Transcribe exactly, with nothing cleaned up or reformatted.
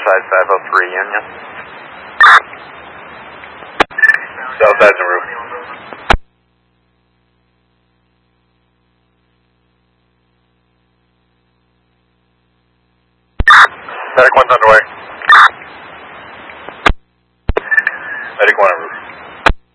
Northside five oh three Union. Southside's the roof. Medic one's underway. Medic one on roof.